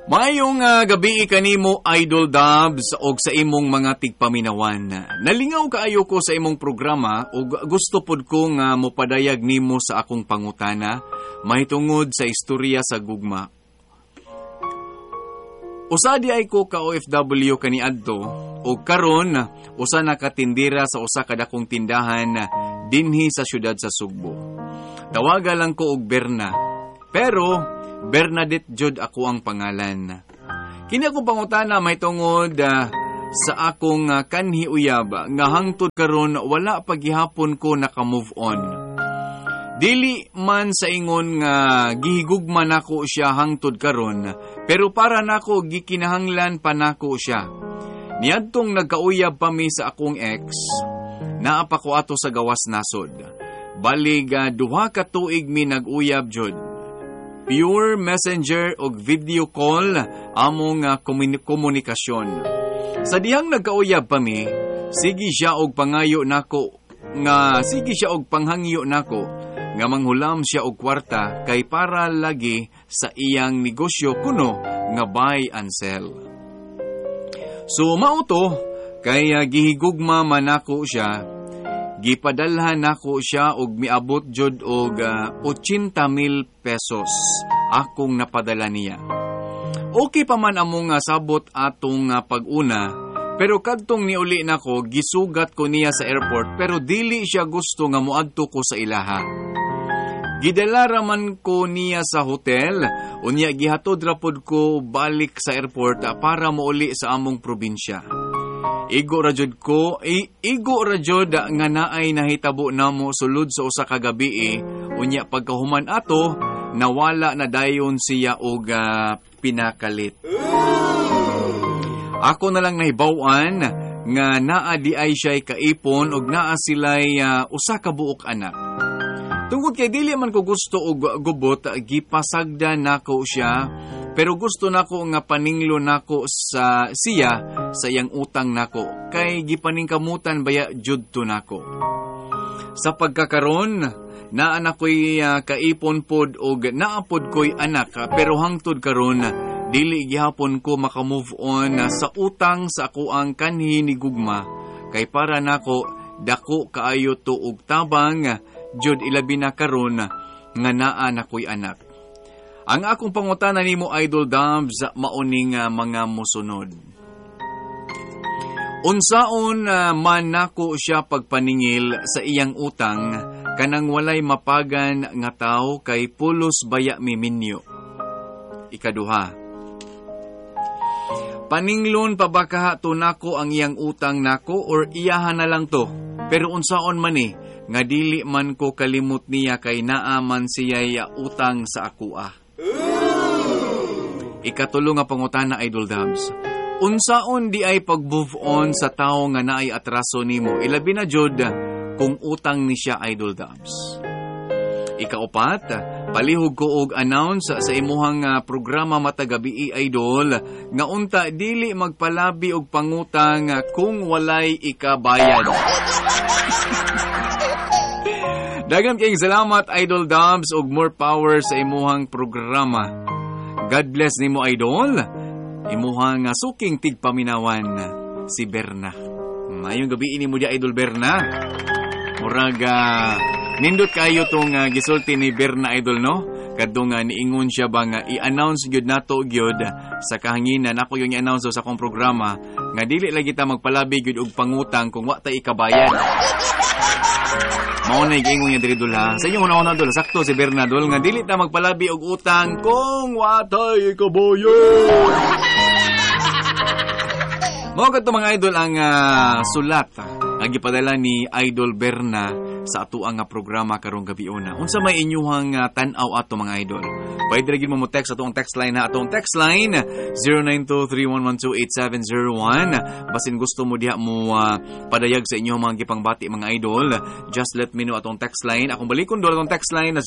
Mayong gabi kanimo Idol Dubs og sa imong mga tigpaminawan. Nalingaw kaayo ko sa imong programa ug gusto pod ko nga mopadayag nimo sa akong pangutana mahitungod sa istorya sa gugma. Usa di ay ko ka OFW kaniadto ug karon usa na katindira sa usa ka dakong tindahan dinhi sa syudad sa Sugbo. Tawaga lang ko og Berna. Pero Bernadette Jod ako ang pangalan. Kini akong pangutana may tungod sa akong kanhi uyab nga hangtod karon wala pa gihapon ko naka-move on. Dili man sa ingon nga gihigugma nako siya hangtod karon, pero para nako gikinahanglan pa nako siya. Niadtong nagkauyab pa mi sa akong ex, naa pa ko ato sa gawas nasod. Balig 2 ka tuig mi nag-uyab jud. Pure messenger o video call among komunikasyon. Sa dihang nagkauyab pa mi, sige siya og panghangyo nako nga manghulam siya og kwarta kay para lagi sa iyang negosyo kuno nga buy and sell. So mao to kay gihigugma man nako siya. Gipadalhan nako siya og miabot jud og 80,000 pesos akong napadala niya. Okay pa man among sabot atong pag-una, pero kadtong niuli nako gisugat ko niya sa airport pero dili siya gusto nga moadto ko sa ilaha. Gidala man ko niya sa hotel, unya gihatod ra pod ko balik sa airport para mouli sa among probinsya. Igo ra jud nga naay nahitabo namo sulod sa usa ka gabi unya pagkahuman ato nawala na dayon siya og pinakalit. Ako na lang nahibaw-an nga naa di ay siya'y kaipon og naa sila'y usa ka buok anak. Tungod kay dili man ko gusto og gubot, gipasagda nako siya, pero gusto nako nga paninglo nako sa siya sa iyang utang nako, kay gipaningkamutan baya jud to nako. Sa pagkakaron, naa na ko'y kaipon pod og naapod ko'y anak, pero hangtod karon dili gihapon ko makamove on sa utang sa ako ang kanhi ni gugma, kay para nako dako kaayo to og tabang jud ilabi na karon nga naa na ko'y anak. Ang akong pangutana nimo Idol Dubs mauning mga musunod. Unsaon man nako siya pagpaningil sa iyang utang kanang walay mapagan nga tao kay pulos baya miminyo. Ikaduha. Paninglon pa ba kahato nako ang iyang utang nako or iyahan na lang to? Pero unsaon man nga dili man ko kalimot niya kay naa man siya'y utang sa akua. Ikatulo nga pangutana Idol Dubs. Unsaon di ay pag-move on sa tao nga naay atraso nimo, ilabi na jud kung utang ni siya Idol Dubs. Ikaupat, palihog ko og announce sa imuhang programa matagabi Idol nga unta dili magpalabi og pangutang kung walay ikabayad. Daghang kayong salamat Idol Dubs og more power sa imuhang programa. God bless nimo Idol. Imuhang suking tigpaminawan si Berna. Mayong gabi ini mo di Idol Berna. Murag nindot kayo tong gisulti ni Berna Idol no. Kadtong niingon siya ba nga i-announce gyud nato gyud sa kahanginan ako yung i-announce sa akong programa nga dili lagi ta magpalabi gyud og pangutang kung wa ta ikabayad. Mao na giingon niya diri dul ha. Sa inyo una dul sakto si Berna dul nga dili ta magpalabi og utang kung wa ta ikabayad. Mao kadto mga idol ang sulat ang gipadala ni Idol Berna sa ato ang programa karong gabi una. Unsa may inyuhang tan-aw ato mga idol? Pwede ra gyud mo text ato ang text line na atong text line 0923112871. Basin gusto mo diha mo padayag sa inyong mga gipangbati mga idol, just let me know atong text line. Akong balikon dol atong text line na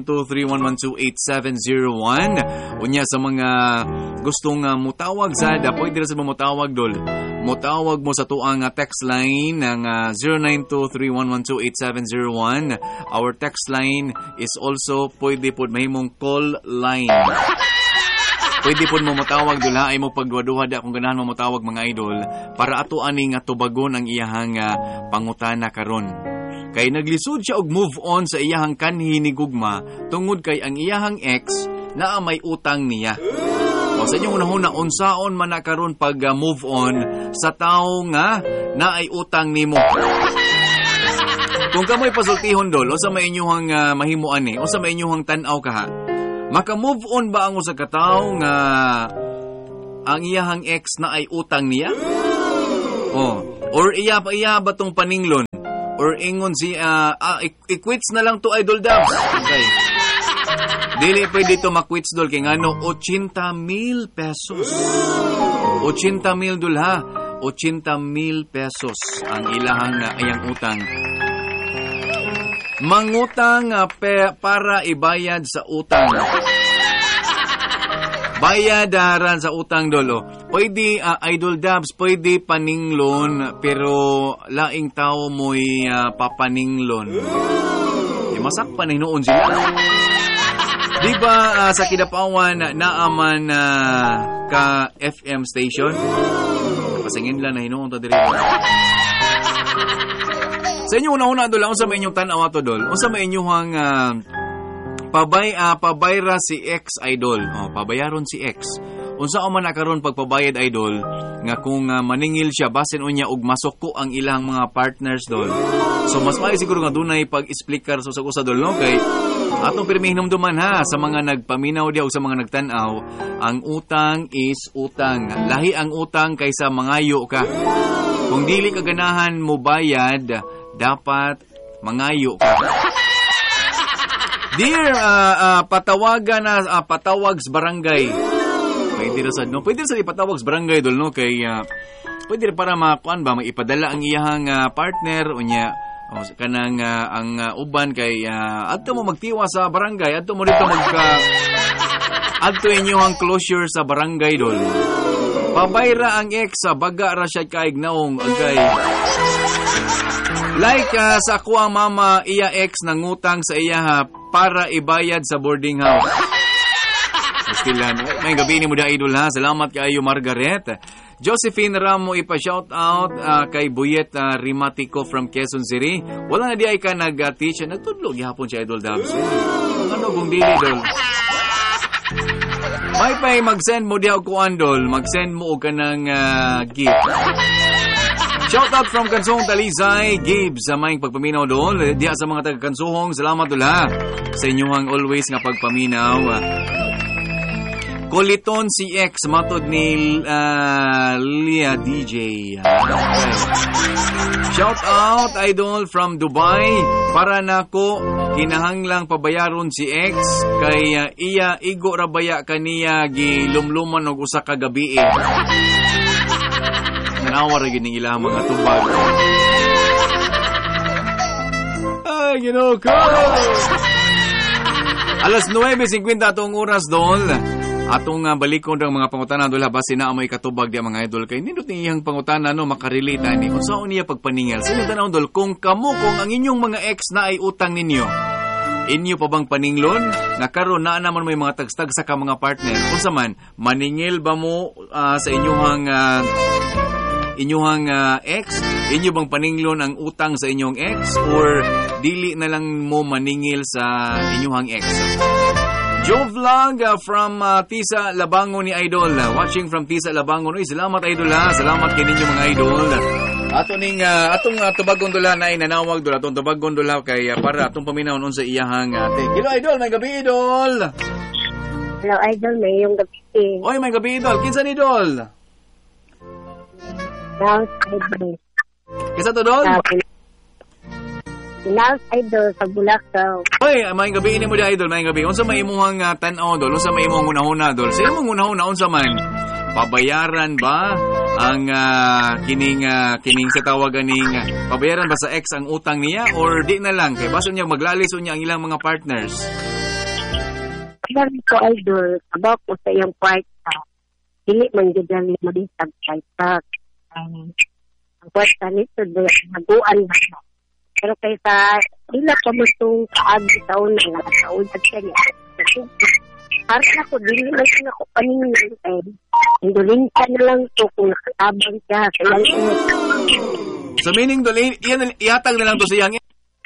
0923112871. Unya sa mga gustong mutawag sada, pwede ra sa mutawag dol. Mutawag mo sa tuang text line ng 0923112871. Our text line is also pwede po mahimong call line. Pwede po mo matawag dula ay mo pagduha-duha da kung ganahan mo matawag mga idol para ato ani nga tubagon ang iyahang pangutana karon. Kay naglisod siya og move on sa iyahang kanhi ni gugma tungod kay ang iyahang ex naa may utang niya. O sa inyong unahuna, unsaon man na karon pag move on sa tao nga na ay utang nimo. Kung kamoy pasultihon dol, o sa may inyong mahimuan o sa may inyong tan-aw kaha, maka-move on ba ang usa ka tawo nga ang iyahang ex na ay utang niya? Or iya ba tong paninglon? Or ingon si, i-quits na lang to Idol Dab. Okay. Dili pwede ito makwits dol kay ngano 80,000 pesos. 80,000 dol ha. 80,000 pesos ang ilahang ayang utang. Mangutang para ibayad sa utang. Bayadaran sa utang dolo. Pwede Idol Dabs, pwede paninglon pero laing tao mo'y papaninglon. Masakpan na hinuon sila. Di ba sa Kidapawan naaman ka FM station? Pasingin lang na hinuon ta diri. Sa inyo una-una dol, unsa may inyong tan-aw ato dol? Unsa may inyong pabayra si ex Idol? Pabayaron si ex. Unsa man na karon pagpabayad Idol nga kung maningil siya basin unya og masuko ang ilang mga partners dol. So mas maayo siguro nga dunay pag-explicar sa usa dol no kay atong pirmihinom duman ha sa mga nagpaminaw diha o sa mga nagtan-aw, ang utang is utang. Lahi ang utang kaysa mangayo ka. Kung dili ka ganahan mo bayad, dapat mangayo ka. Dear patawags barangay. Pwede ra sad no. Pwede ra sad ipatawags barangay dol no kay pwede ra para makuan ba maipadala ang iyahang partner unya kanang ang uban kay adto mo magtiwa sa barangay, adto mo dito adto inyong closure sa barangay dol. Pabayra ang ex sa baga ra siya kaig naong agay. Like sa ako ang mama iya ex nangutang sa iya para ibayad sa boarding house. Stilan, may gabi ni mo da Idol ha. Salamat kaayo Margaret. Josephine Ramo ipa-shout out kay Buyet Rimatico from Quezon City. Wala na di ay ka nag-teach. Nagtudlog yapon si Idol Dabs. Ano kung dili dol? May pay mag-send mo diha og kuan dol. Mag-send mo og kanang gift. Shout out from Kansong Talisay, Gabe sa maing pagpaminaw dol. Diha sa mga taga-Kansuhong. Salamat dol ha. Sa inyong always nga pagpaminaw. Koliton si X, matod ni Lia DJ. Shout out, Idol from Dubai. Para nako, kinahanglang pabayaron si X. Kay iya, igo rabaya kaniya, gilumluman og usa ka gabi eh. Nanawa rin ng ilang mga tubag. Ay, ginoo ko! Alas 9:50 atong oras doon. Atong balikon ang mga pangutana doon base na amoy katubag di mga idol kay nindot niyang pangutana no makarelate ani kung saan niya pagpaningil. Sa tanong dol kung ang inyong mga ex na ay utang ninyo. Inyo pa bang paninglon na karon na naman may mga tagstag sa ka mga partner? Unsa man maningil ba mo sa inyong ex? Inyo bang paninglon ang utang sa inyong ex or dili na lang mo maningil sa inyong ex? Joe Vlog from Tisa Labangon ni Idol. Watching from Tisa Labangon. Uy, salamat Idol ha. Salamat kininyo mga Idol. Atong tubagon dola na inanawag dola. Atong tubagon dola kay para atong paminawon sa iyahang ate. Hello Idol, may gabi Idol. Hello Idol, may yung gabi. Oy, may gabi Idol. Kinsa ni Idol? House Idol. Kinsa to Idol? House Idol sa Bulacau. Oy, may gabi ini mo di Idol, may gabi. Unsa may imuhang tan-aw Idol? Unsa may imong hunahuna Idol? Sa imong hunahuna unsa man? Pabayaran ba ang kining sa tawagan ning pabayaran ba sa ex ang utang niya or di na lang kay baso niya maglalis unya ang ilang mga partners? Sabi ko Idol, about ko sa iyang part dili man gyud lang mo din tag-fight. Ang kwarta nito naguan ba? Pero kaysa, ila pa mo itong kaagi sa una nga, sa udag siya niya. para ako, dili man siya ako paningin. Indulin ka na lang to kung nakatabang siya. Kaya So meaning, Dol, ihatag na lang to sa iyang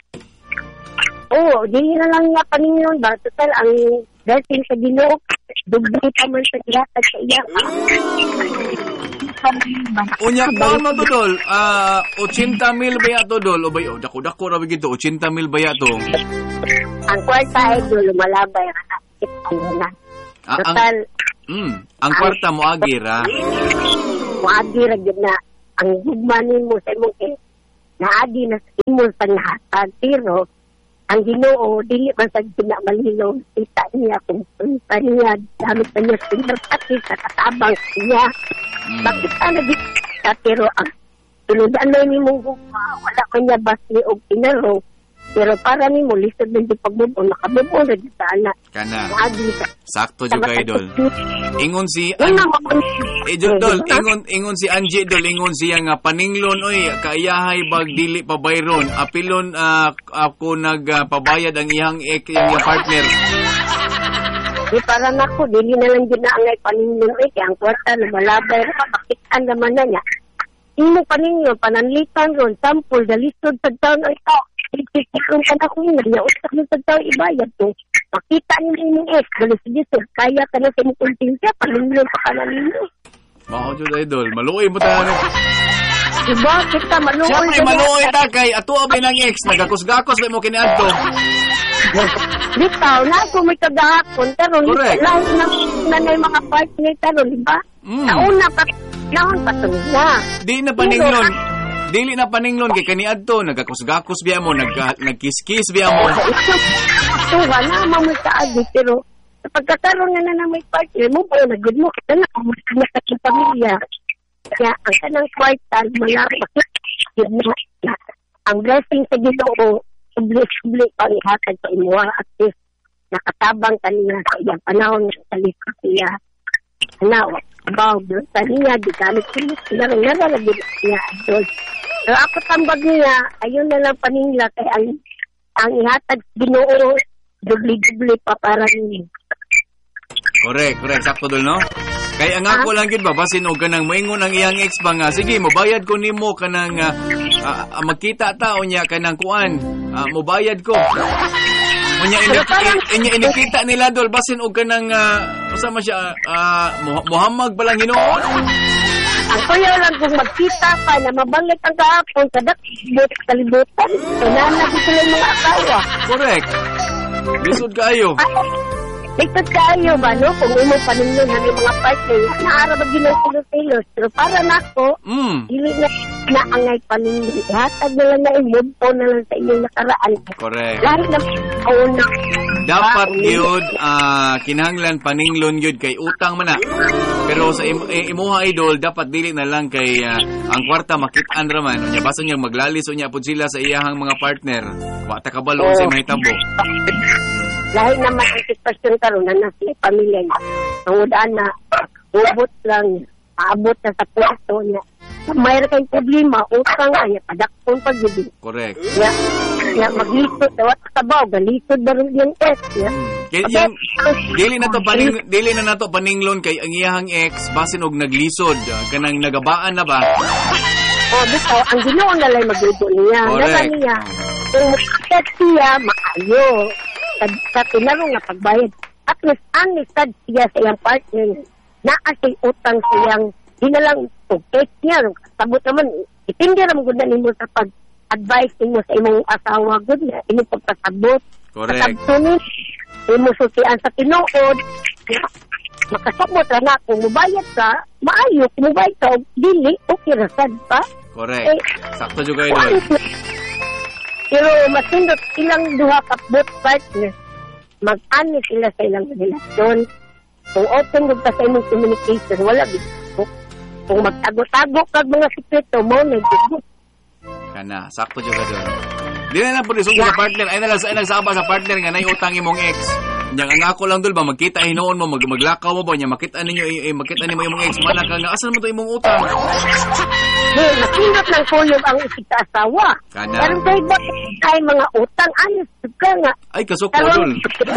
oo, dili na lang nga paningin ba? Total, ang blessing sa Ginoo, dubli pa man sa ihatag sa iya. Unya pa mo to, Dol? 80,000 ba ya to, Dol? O ba yun? Dako-dako rabi gito, 80,000 ba ya to? Ang kwarta ay lumalabay ang nakakit na. Total, ang kwarta mo agira. muagi ra gyud na ang gugmanin mo sa imong naadi na sa imong panghatag, pero ang Ginoo dili man sa ginamalinaw kita niya kung unsa niya damit pa niya sinarpati sa katabang niya. Bakit ana di ka, pero ang tuludan na ni mong gugma wala ka niya basli og pinaro, pero para nimo lisod man di pagbubo nakabubo ra di sa ana Kana. muagi sa Sakto jud kay Dol. Ingon si Dol, ingon si Angie Dol, ingon siya nga paninglon oy kaayahay bag dili pa bayron. Apilon ako nagpabayad ang iyang partner. Di para nako dili na lang gyud na ang paninglon oy kay ang kwarta lumalabay ra bakit naman na niya. Imo paninglon pananlitan ron sample dalisod sa taon oy to. Kung ka na kung niya usak mo sa taon ibayad to. Makita niyo yung dalisod kaya ka na sa imong kontinsya paninglon pa kana ninyo. Mao jud Idol, maluoy mo ta. Diba kita maluoy. Siyempre maluoy ta kay ato abi ng ex nagakos-gakos ba mo kiniadto. Bitaw na ako may kagahapon pero lahat na may mga partner taron, di ba? Nauna pa na. Di na paninglon. Dili na paninglon kay kaniadto nagakos-gakos biya mo, nagkiss-kiss biya mo. Ito wala mo sa adi pero sa pagkakaroon na may partner mo ba nagud mo kita na kumusta na sa pamilya. Kaya ang kanang kwartal malapit yun na ang blessing sa Ginoo subli pang ihatag sa imo at least nakatabang kanina sa iyang panahon sa likod siya. Now, about sa niya, di kami sinarang lagi niya. Pero ako tambag niya, ayun na lang paningla kay ang ihatag Ginoo dubli-dubli pa para niya. Correct. Sakto Dol, no? Kaya ang ako lang yun ba, basin o kanang maingon ang iyang ex ba nga, sige, mabayad ko nimo kanang magkita tao niya kanang kuan, mabayad ko. Unya inikita nila Dol, basin o kanang, masama siya, Muhammad ba lang Ginoo? Ako yun lang kung magkita pa na mabangit ang kahapon, kalibutan, kailangan sila yung mga asawa. Correct. Lisod kayo. Likod kayo ba, no? Kung imo paninyo na may mga partner, naarabag yun ang silos-silos. Pero para na ako, hindi na angay paninyo. Hatag na lang na i-move on na lang sa inyong nakaraan. Correct. Dahil na una. Dapat yun, kinahanglan paninglon yun kay utang man na. Pero sa imuha Idol, dapat dili na lang kay ang kwarta makitaan raman. Unya, basta niya maglalis, unya po sila sa iyahang mga partner. Wata kabalo sa mahitabo. Dahil naman ang sitwasyon karon na nasa pamilya niya. Tungudaan na ubot lang, maabot na sa puso niya. Mayroon kayong problema, utang niya, padakpon pag-ibig. Correct. Kaya maglisod, dawat kabaw, galisod ba rin yung ex niya? Dili na nato paninglon kay ang iyahang ex, basin og naglisod, kanang nagabaan na ba? Bitaw, ang Ginoo na lang magluto niya. Correct. Niya, kung makikita siya, makayo. Sa tinarong na pagbayad. At least, honest siya sa iyang partner. Naasay utang siyang dinalang case niya. Sabot naman, itindi naman gud na nimo sa pag-advise nimo sa imong asawa. Good na, inyong pagpasabot. Correct. Kasabot imo sutian sa tinuod. Makasabot ra na kung mubayad ka, maayo. Kung mubayad ka, dili, okay ra sad pa. Correct. Sakto juga Idol. Pero masindot ilang duha ka both partners, mag-ani sila sa ilang relasyon. Kung open ka sa inyong communication, wala bito. Kung magtago-tago kag mga sikreto mo, nagbigo. Kana, sakto juga Dol. Di na lang po isong sa partner, ay nagsaba sa partner nga na utang imong ex. Nya ang ako lang dul ba magkita hinoon mo maglakaw mo ba nya makita ninyo makita nimo imong ex man ka nga asan mo to imong utang. Hey, nakindot ng kuyog ang isig sa asawa. Kana. Pero kay ba kay mga utang ayos ka nga. Ay kasukol dul.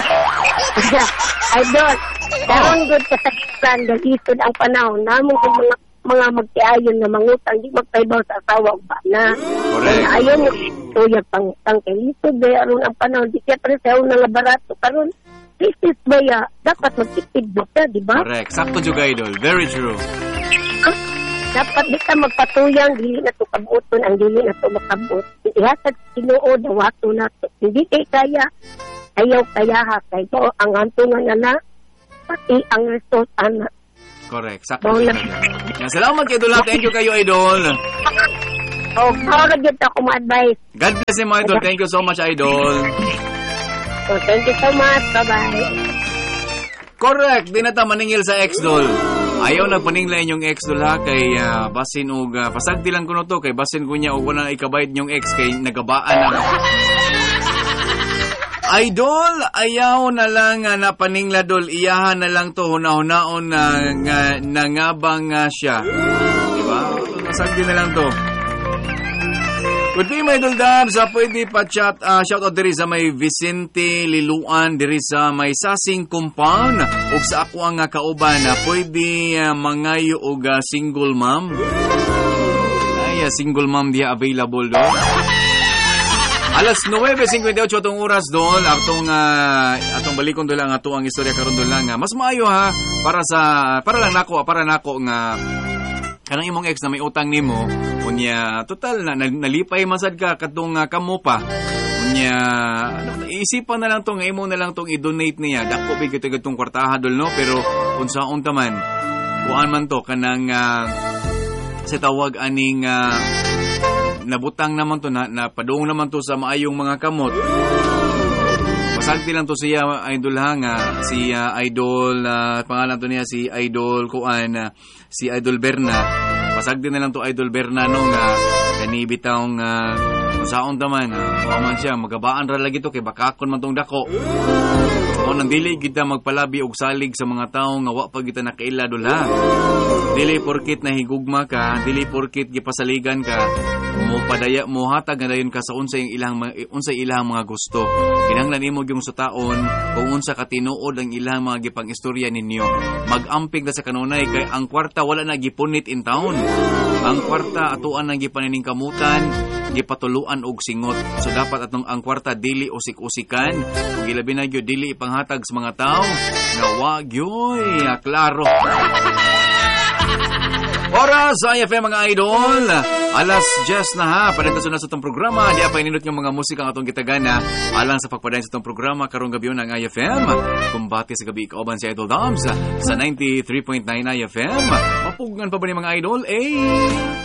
Idol, karon good ka sa plan dalisod ang panahon namo mga magtiayon na mangutang di magpaybaw sa asawa ug bana. Correct. Ayaw mo tuyag pangutang kay lisod ba aron ang panahon di kaya pre sa una nga barato karon business ba ya dapat magtipid ka di ba? Correct. Sakto jud idol. Very true. Dapat di ka magpatuyang dili na to kabuton ang dili na to makabot. Ihatag tinuod ang wato na to. Hindi kay kaya ayaw kaya ha kay to ang antungan na pati ang result ana. Correct. Sakto jud. Salamat kay idol. Thank you kayo idol. Oh, para gyud ako ma-advise. God bless you mga idol. Thank you so much idol. So, thank you so much. Bye-bye. Correct. Di na ta maningil sa ex-dol. Ayaw na paningla inyong ex-dol ha. Kay basin og pasagdi lang ko no to. Kay basin ko niya og wala ikabayad nyong ex. Kay nagabaan na. Idol, ayaw na lang na paningla dol. Iyahan na lang to. Huna-hunaon na nangabang siya. Diba? Pasagdi na lang to. Good day, my idol Dabs. Pwede pa chat, shoutout diri sa may Vicente Liluan, diri sa may Sasing Compound. O sa ako ang kauban, pwede mangayo og single mom. Ay, single mom diya available do. Alas 9:58 atong oras doon. Atong balikon doon lang ato ang istorya karon doon lang. Mas maayo ha para lang nako nga kanang imong ex na may utang nimo unya total na nalipay masad ka katong kamo pa unya isipan na lang to nga imo na lang tong i-donate niya dako bigay gatong kwartaha dol no pero unsaon ta man kuan man to kanang sa tawag aning nabutang naman to na padung naman to sa maayong mga kamot. Pasagti lang to siya idol nga si idol pangalan to niya si idol kuan si idol Berna. Pasagti na lang to idol Berna no nga kanibitaw nga saon taman man siya magabaan ra lagi to kay bakakon man tong dako. O nang dili kita magpalabi og salig sa mga tawo nga wa pa kita nakaila dol ha. Dili porkit nahigugma ka, dili porkit gipasaligan ka, mo padaya mo hatag na dayon ka sa unsay ilang mga gusto. Kinahanglan imo gyud sa taon kung unsa ka tinuod ang ilang mga gipang-istorya ninyo. Mag-amping na sa kanunay kay ang kwarta wala na gipunit in town. Ang kwarta atuan nang gipanining kamutan, gipatuluan og singot. So dapat atong ang kwarta dili usik-usikan, ug ilabi na gyud dili ipanghatag sa mga tawo nga wa gyoy klaro. Oras sa IFM mga idol. Alas 10 na ha. Panintason na sa itong programa. Di apay nindot yung mga musika ang atong gitagana. Alang sa pagpadayon sa itong programa karong gabi ng IFM. Kumbati sa gabi kauban si Idol Dams sa 93.9 IFM. Mapugan pa ba ni mga idol?